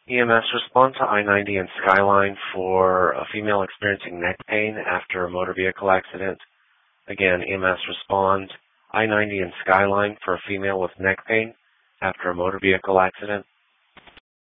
EMS respond to I-90 and Skyline for a female experiencing neck pain after a motor vehicle accident. Again, EMS respond I-90 and Skyline for a female with neck pain after a motor vehicle accident.